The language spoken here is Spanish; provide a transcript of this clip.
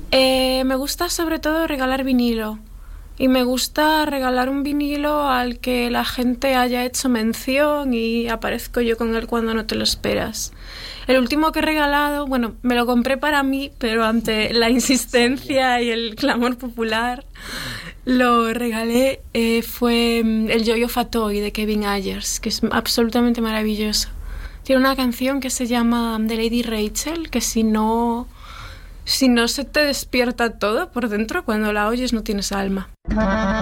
Me gusta sobre todo regalar vinilo. Y me gusta regalar un vinilo al que la gente haya hecho mención y aparezco yo con él cuando no te lo esperas. El último que he regalado, bueno, me lo compré para mí, pero ante la insistencia y el clamor popular, lo regalé, fue el Joy of a Toy de Kevin Ayers, que es absolutamente maravilloso. Tiene una canción que se llama The Lady Rachel, que si no se te despierta todo por dentro, cuando la oyes no tienes alma.